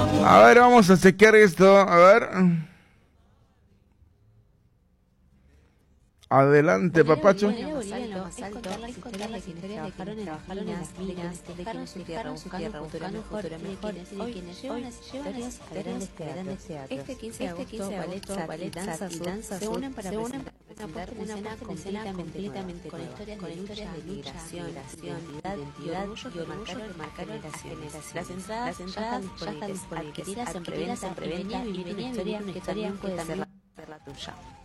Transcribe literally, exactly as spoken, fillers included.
A ver, vamos a chequear esto. A ver. Adelante, papacho. Este quince de agosto, ballet, danza, sur se unen para presentar una escena completamente con historias de migración, identidad y orgullo que marcaron las generaciones. Las entradas ya están disponibles, adquiridas en preventa y viene una historia que también puede ser la tuya.